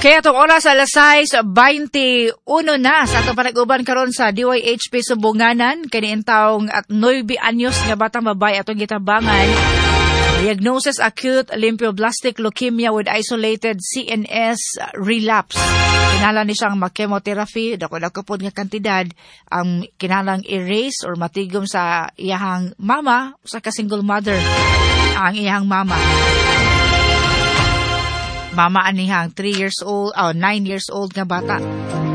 Okay, atong oras alas 6:21 na sa atong panag-uban karon sa DYHP Sumbunganan kaniin taong at 9 anyos nga batang babae atong gitabangan. Diagnosis acute lymphoblastic leukemia with isolated CNS relapse. Kinahanglan ni siyang mag-chemotherapy, dako-dako pod nga kantidad ang kinahanglang erase or matigom sa iyahang mama, sa ka-single mother ang iyahang mama. Mama anihang 9 years old nga bata.